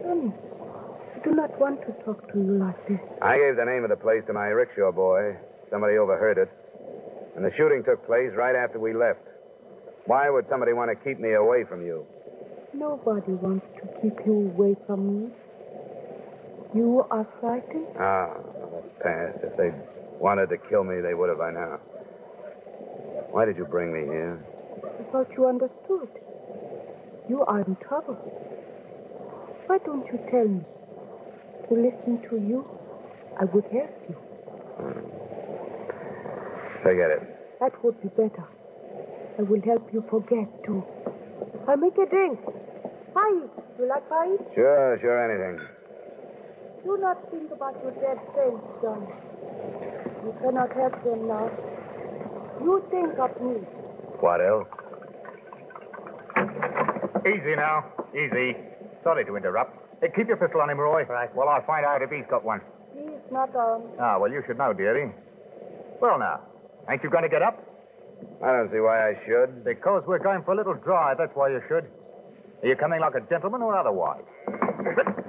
Sonny, I do not want to talk to you like this. I gave the name of the place to my rickshaw boy. Somebody overheard it. And the shooting took place right after we left. Why would somebody want to keep me away from you? Nobody wants to keep you away from me. You are frightened? That's past. If they wanted to kill me, they would have by now. Why did you bring me here? I thought you understood. You are in trouble. Why don't you tell me? To listen to you, I would help you. Forget it. That would be better. I will help you forget, too. I'll make a drink. Pie. You like pie? Sure, anything. Do not think about your dead friends, John. You cannot help them now. You think of me. What else? Easy now. Easy. Sorry to interrupt. Hey, keep your pistol on him, Roy. Right. Well, I'll find out if he's got one. He's not armed. Well, you should know, dearie. Well, now, ain't you going to get up? I don't see why I should. Because we're going for a little drive, that's why you should. Are you coming like a gentleman or otherwise?